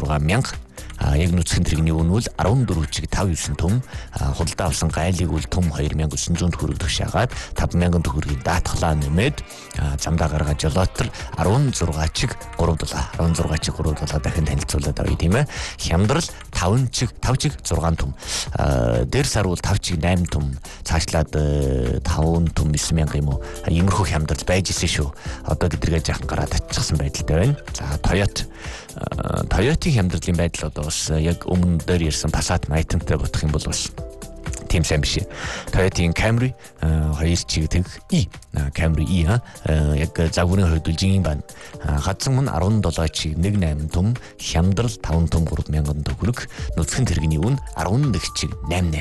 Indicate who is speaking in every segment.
Speaker 1: 16,000. Яг нүцгэн тэрэгний үн бол 14.59 том. Худалдаа авсан гайлыг бол том 2,900 төгрөг тушаагаад 5,000 төгрөгийн даатгалаа нэмээд замдаа гаргаж жолоотор 16.3 дахин танилцуулаад авъя тийм ээ. Хямдрал 5.6 том. Дээр сар бол 5.8 том. Цаашлаад 5 том 9,000 юм уу. Иймэрхүү хямдрал байж исэн шүү. Одоо тэдэргээ жаахан гараад татчихсан байдалтай байна. За Toyota-ийн хямдралын байдал одоо бас яг өмнө дээр ярьсан Passat item-тай бодох юм бол бас тийм сайн биш. Toyota-ийн Camry 2.1 E Camry E яг загварын хувьд үлжийн байна. Хадсан мөн 17.18 том, хямдрал 5 том 3,000 төгрөг, нүцгэн тэрэгний үн 11.88.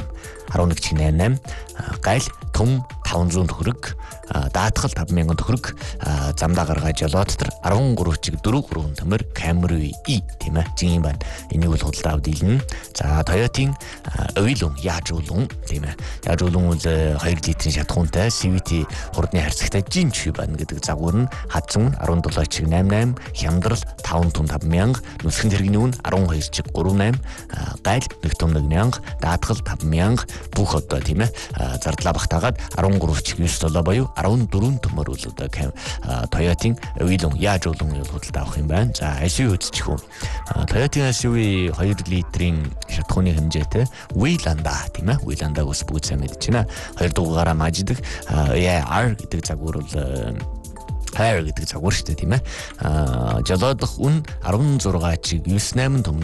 Speaker 1: Гайл том 500 төгрөг, даатгал 5,000 төгрөг, замдаа гаргаж жолоотор 13.4 томор Camry E тийм ээ. Жин байна. Энийг бол худалдаа авд илнэ. За Toyota-ийн Oilon яаж улун тийм ээ. Яаж улун бол 2 литрийн шатхуунтай CVT хурдны харьцагтай жинч байна гэдэг загвар нь хадсан 17.88, хямдрал 5 том 5,000, нүцгэн тэрэгний үн 12.38, гайл 1,100, даатгал 5,000 бүх одоо тийм ээ. Зардлаа багтаагаад 13.97 буюу 14 томор бол одоо Toyota-ийн Oilon яаж улун худалдаа авах юм байна. За SUV үзчих үү. Toyota-ийн SUV 2 литрийн шатхууны хэмжээтэй Waylander тийм ээ. Waylander-г ус бүгд сайн мэдэж байна. 2 дугаараа мажидаг R гэдэг загвар бол хайр гэдэг загвар шүү дээ тийм ээ. Жолоодох үн 16.98 том